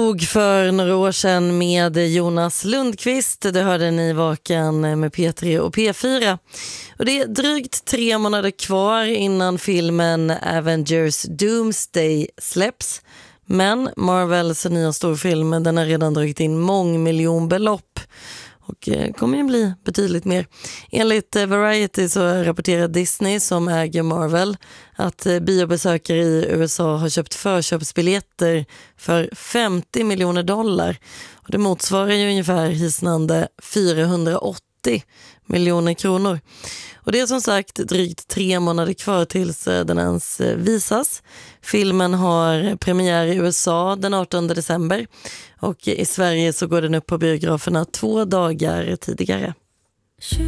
dog för några år sedan med Jonas Lundqvist. Det hörde ni Vaken med P3 och P4. Och det är drygt 3 månader kvar innan filmen Avengers Doomsday släpps. Men Marvels nya storfilm, den har redan dragit in mångmiljonbelopp. Och kommer ju bli betydligt mer. Enligt Variety så rapporterar Disney, som äger Marvel, att biobesökare i USA har köpt förköpsbiljetter för $50 miljoner. Och det motsvarar ju ungefär hisnande 480 miljoner kronor. Och det är som sagt drygt 3 månader kvar tills den ens visas. Filmen har premiär i USA den 18 december och i Sverige så går den upp på biograferna 2 dagar tidigare.